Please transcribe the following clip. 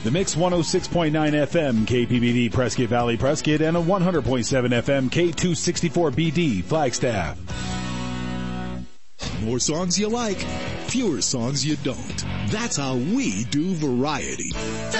The Mix 106.9 FM KPBD Prescott Valley Prescott and a 100.7 FM K264BD Flagstaff. More songs you like, fewer songs you don't. That's how we do variety.